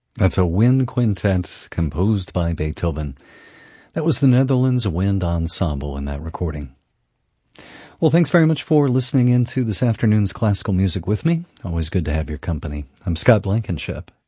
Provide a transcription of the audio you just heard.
That's a wind quintet composed by Beethoven. That was the Netherlands Wind Ensemble in that recording. Well, thanks very much for listening in to this afternoon's classical music with me. Always good to have your company. I'm Scott Blankenship.